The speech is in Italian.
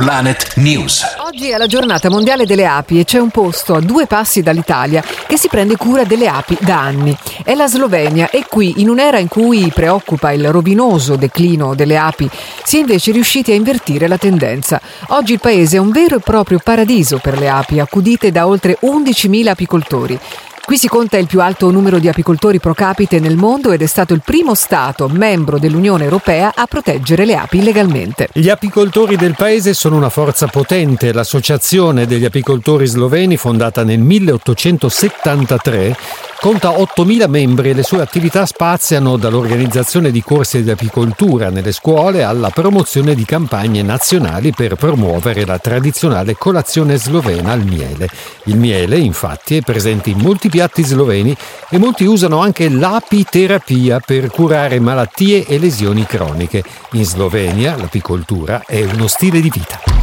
Planet News. Oggi è la giornata mondiale delle api e c'è un posto a 2 passi dall'Italia che si prende cura delle api da anni. È la Slovenia e qui, in un'era in cui preoccupa il rovinoso declino delle api, si è invece riusciti a invertire la tendenza. Oggi il paese è un vero e proprio paradiso per le api, accudite da oltre 11.000 apicoltori. Qui si conta il più alto numero di apicoltori pro capite nel mondo ed è stato il primo Stato membro dell'Unione Europea a proteggere le api legalmente. Gli apicoltori del paese sono una forza potente. L'Associazione degli apicoltori sloveni, fondata nel 1873, conta 8.000 membri e le sue attività spaziano dall'organizzazione di corsi di apicoltura nelle scuole alla promozione di campagne nazionali per promuovere la tradizionale colazione slovena al miele. Il miele, infatti, è presente in molti piatti sloveni e molti usano anche l'apiterapia per curare malattie e lesioni croniche. In Slovenia l'apicoltura è uno stile di vita.